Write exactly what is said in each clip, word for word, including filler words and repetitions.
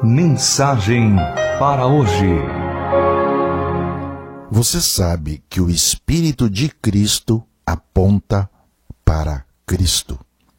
Mensagem para hoje. Você sabe que o Espírito de Cristo aponta para Cristo.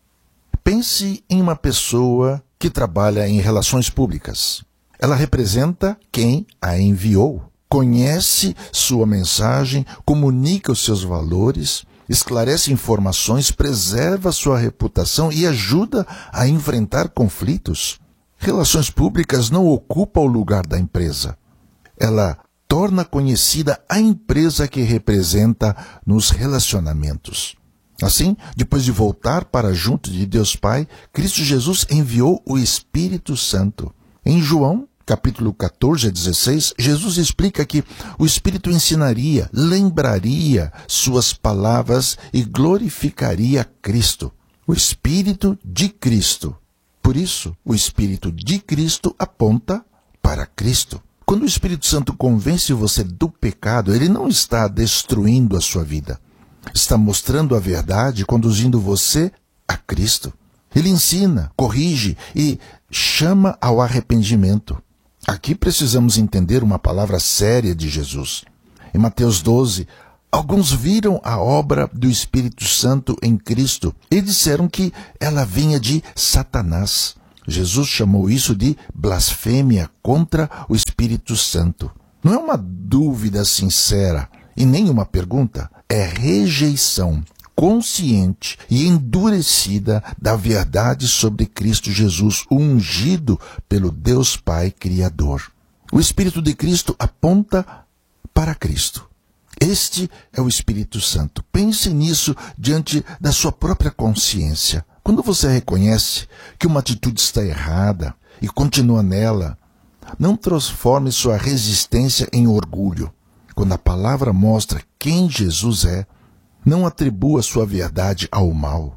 Pense em uma pessoa que trabalha em relações públicas. Ela representa quem a enviou, conhece sua mensagem, comunica os seus valores, esclarece informações, preserva sua reputação e ajuda a enfrentar conflitos. Relações públicas não ocupam o lugar da empresa. Ela torna conhecida a empresa que representa nos relacionamentos. Assim, depois de voltar para junto de Deus Pai, Cristo Jesus enviou o Espírito Santo. Em João, capítulo quatorze a dezesseis, Jesus explica que o Espírito ensinaria, lembraria suas palavras e glorificaria Cristo. O Espírito de Cristo. Por isso, o Espírito de Cristo aponta para Cristo. Quando o Espírito Santo convence você do pecado, ele não está destruindo a sua vida. Está mostrando a verdade, conduzindo você a Cristo. Ele ensina, corrige e chama ao arrependimento. Aqui precisamos entender uma palavra séria de Jesus. Em Mateus doze, alguns viram a obra do Espírito Santo em Cristo e disseram que ela vinha de Satanás. Jesus chamou isso de blasfêmia contra o Espírito Santo. Não é uma dúvida sincera e nem uma pergunta, é rejeição consciente e endurecida da verdade sobre Cristo Jesus, o ungido pelo Deus Pai Criador. O Espírito de Cristo aponta para Cristo. Este é o Espírito Santo. Pense nisso diante da sua própria consciência. Quando você reconhece que uma atitude está errada e continua nela, não transforme sua resistência em orgulho. Quando a palavra mostra quem Jesus é, não atribua sua verdade ao mal.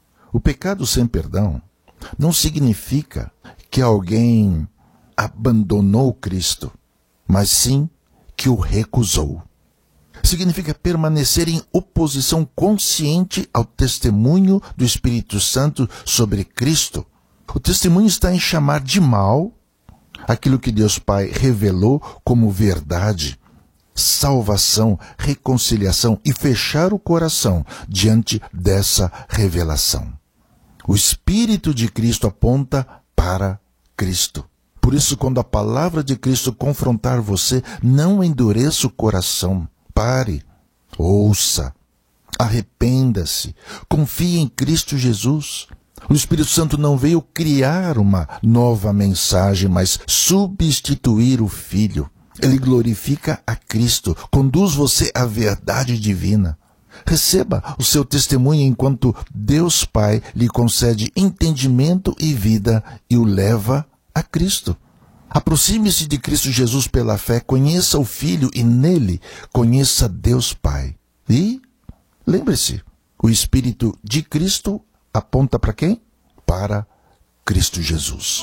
O pecado sem perdão não significa que alguém abandonou Cristo, mas sim que o recusou. Significa permanecer em oposição consciente ao testemunho do Espírito Santo sobre Cristo. O testemunho está em chamar de mal aquilo que Deus Pai revelou como verdade, salvação, reconciliação e fechar o coração diante dessa revelação. O Espírito de Cristo aponta para Cristo. Por isso, quando a palavra de Cristo confrontar você, não endureça o coração. Pare, ouça, arrependa-se, confie em Cristo Jesus. O Espírito Santo não veio criar uma nova mensagem, mas substituir o Filho. Ele glorifica a Cristo, conduz você à verdade divina. Receba o seu testemunho enquanto Deus Pai lhe concede entendimento e vida e o leva a Cristo. Aproxime-se de Cristo Jesus pela fé, conheça o Filho e nele conheça Deus Pai. E lembre-se, o Espírito de Cristo aponta para quem? Para Cristo Jesus.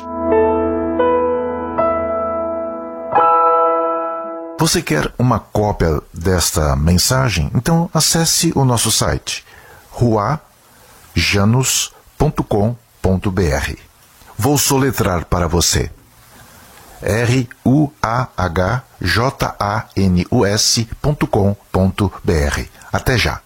Você quer uma cópia desta mensagem? Então acesse o nosso site rua janus ponto com ponto br. Vou soletrar para você. R U A H J A N U S ponto com ponto br. Até já.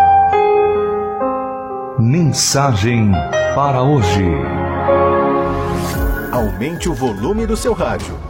Mensagem para hoje. Aumente o volume do seu rádio.